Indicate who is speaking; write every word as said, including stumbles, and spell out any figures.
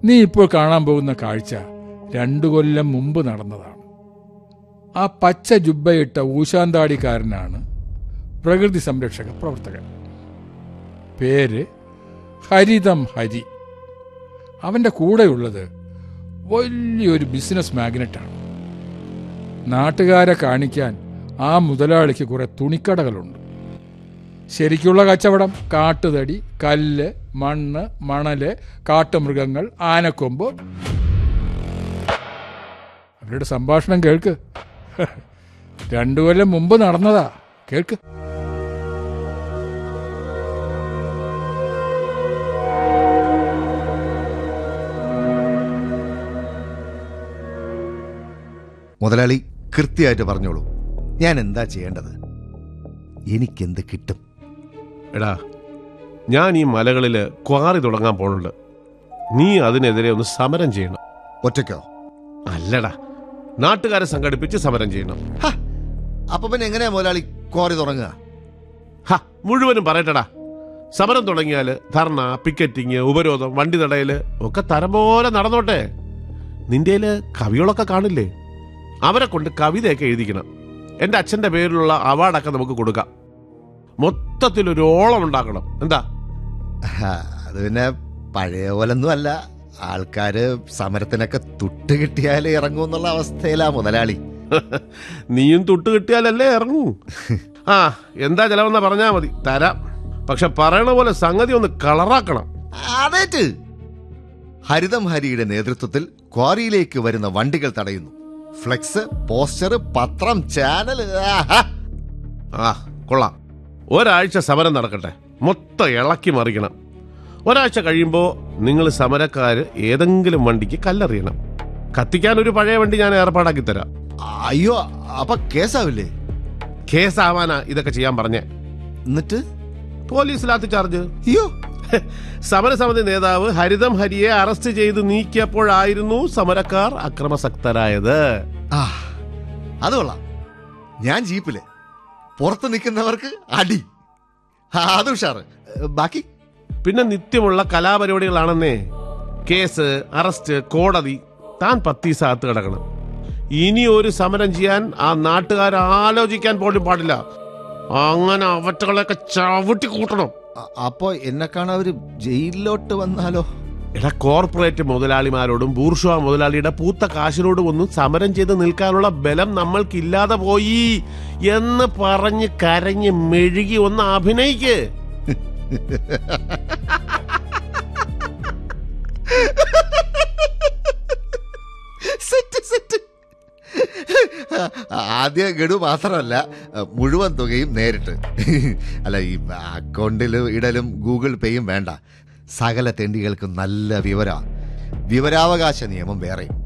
Speaker 1: നീ ഇപ്പോൾ കാണാൻ പോകുന്ന കാഴ്ച രണ്ടു കൊല്ലം മുമ്പ് നടന്നതാണ്. ആ പച്ച ജുബ്ബയിട്ട ഊശാന്താടിക്കാരനാണ് പ്രകൃതി സംരക്ഷക പ്രവർത്തകൻ. പേര് ഹരിതം ഹരി. അവൻ്റെ കൂടെയുള്ളത് വലിയൊരു ബിസിനസ് മാഗ്നറ്റാണ്. നാട്ടുകാരെ കാണിക്കാൻ ആ മുതലാളിക്ക് കുറെ തുണിക്കടകളുണ്ട്. ശരിക്കുള്ള കച്ചവടം കാട്ടുതടി, കല്ല്, മണ്ണ്, മണല്, കാട്ടുമൃഗങ്ങൾ, ആനക്കൊമ്പ്. അവരുടെ സംഭാഷണം കേൾക്ക്. രണ്ടു കൊല്ലം മുമ്പ് നടന്നതാ, കേൾക്ക്.
Speaker 2: മുതലാളി കൃത്യമായിട്ട് പറഞ്ഞോളൂ, ഞാൻ എന്താ ചെയ്യേണ്ടത്? എനിക്കെന്ത് കിട്ടും?
Speaker 3: എടാ, ഞാൻ ഈ മലകളിൽ ക്വാറി തുടങ്ങാൻ പോണുണ്ട്. നീ അതിനെതിരെ ഒന്ന് സമരം ചെയ്യണം.
Speaker 2: ഒറ്റയ്ക്കോ?
Speaker 3: അല്ലടാ, നാട്ടുകാരെ സംഘടിപ്പിച്ച് സമരം ചെയ്യണം.
Speaker 2: അപ്പൊ പിന്നെ എങ്ങനെയാ മുതലാളി ക്വാറി തുടങ്ങുക?
Speaker 3: ഹ മുഴുവനും പറയട്ടടാ. സമരം തുടങ്ങിയാൽ ധർണ, പിക്കറ്റിങ്, ഉപരോധം, വണ്ടി തടയല് ഒക്കെ തരം പോലെ നടന്നോട്ടെ. നിന്റെയില് കവികളൊക്കെ കാണില്ലേ? അവരെ കൊണ്ട് കവിതയൊക്കെ എഴുതിക്കണം. എൻ്റെ അച്ഛൻ്റെ പേരിലുള്ള അവാർഡൊക്കെ നമുക്ക് കൊടുക്കാം. മൊത്തത്തിലൊരു ഓളം ഉണ്ടാക്കണം. എന്താ?
Speaker 2: അത് പിന്നെ പഴയ പോലൊന്നും അല്ല. ആൾക്കാര് സമരത്തിനൊക്കെ തുട്ട് കിട്ടിയാലേ ഇറങ്ങൂ എന്നുള്ള അവസ്ഥയിലാ മുതലാളി.
Speaker 3: നീയും തുട്ട് കിട്ടിയാലല്ലേ ഇറങ്ങൂ. ആ, എന്താ ചെലവെന്നാ പറഞ്ഞാ മതി, തരാം. പക്ഷെ പറയണ പോലെ സംഗതി ഒന്ന് കളറാക്കണം.
Speaker 2: അതേറ്റ്. ഹരിതം ഹരിയുടെ നേതൃത്വത്തിൽ ക്വാറിയിലേക്ക് വരുന്ന വണ്ടികൾ തടയുന്നു. ഫ്ലെക്സ്, പോസ്റ്റർ, പത്രം, ചാനൽ.
Speaker 3: ആ കൊള്ളാം. ഒരാഴ്ച സമരം നടക്കട്ടെ. മൊത്തം ഇളക്കി മറിക്കണം. ഒരാഴ്ച കഴിയുമ്പോൾ നിങ്ങൾ സമരക്കാര് ഏതെങ്കിലും വണ്ടിക്ക് കല്ലെറിയണം. കത്തിക്കാൻ ഒരു പഴയ വണ്ടി ഞാൻ ഏർപ്പാടാക്കി തരാം.
Speaker 2: അയ്യോ, അപ്പൊ കേസാവില്ലേ?
Speaker 3: കേസാവാനാ ഇതൊക്കെ ചെയ്യാൻ പറഞ്ഞേ.
Speaker 2: എന്നിട്ട്
Speaker 3: പോലീസ് ലാത്തി ചാർജ്.
Speaker 2: അയ്യോ,
Speaker 3: സമരസമിതി നേതാവ് ഹരിതം ഹരിയെ അറസ്റ്റ് ചെയ്ത് നീക്കിയപ്പോഴായിരുന്നു സമരക്കാർ അക്രമസക്തരായത്.
Speaker 2: ആ, അത് കൊള്ളാം. ഞാൻ ജീപ്പില്, പുറത്ത് നിൽക്കുന്നവർക്ക് അടി. അത് ഉഷാറ്. ബാക്കി
Speaker 3: പിന്നെ നിത്യമുള്ള കലാപരിപാടികളാണെന്നേ. കേസ്, അറസ്റ്റ്, കോടതി. താൻ പത്തീസകത്ത് കിടക്കണം. ഇനി ഒരു സമരം ചെയ്യാൻ ആ നാട്ടുകാർ ആലോചിക്കാൻ പോലും പാടില്ല. അങ്ങനെ അവറ്റകളൊക്കെ ചവിട്ടി കൂട്ടണം.
Speaker 2: അപ്പോ എന്നെ കാണാൻ അവര് ജയിലിലോട്ട് വന്നാലോ?
Speaker 3: എടാ, കോർപ്പറേറ്റ് മുതലാളിമാരോടും ബൂർഷ്വാ മുതലാളിയുടെ പൂത്ത കാശിനോടും ഒന്നും സമരം ചെയ്ത് നിൽക്കാനുള്ള ബലം നമ്മൾക്കില്ലാതെ പോയി എന്ന് പറഞ്ഞ് കരഞ്ഞ് മെഴുകി ഒന്ന് അഭിനയിക്ക്.
Speaker 2: ആദ്യ ഗഡു മാത്രമല്ല, മുഴുവൻ തുകയും നേരിട്ട്. അല്ല, ഈ അക്കൗണ്ടിൽ ഇടലും ഗൂഗിൾ പേയും വേണ്ട. സകല തെണ്ടികൾക്കും നല്ല വിവര വിവരാവകാശ നിയമം വേറെ.